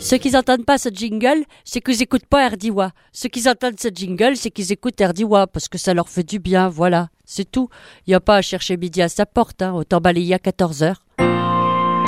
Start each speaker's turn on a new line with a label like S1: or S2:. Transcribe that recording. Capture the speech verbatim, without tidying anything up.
S1: Ceux qui n'entendent pas ce jingle, c'est qu'ils n'écoutent pas Erdiwa. Ceux qui entendent ce jingle, c'est qu'ils écoutent Erdiwa parce que ça leur fait du bien, voilà. C'est tout. Il n'y a pas à chercher midi à sa porte, hein. Autant balayer à quatorze heures.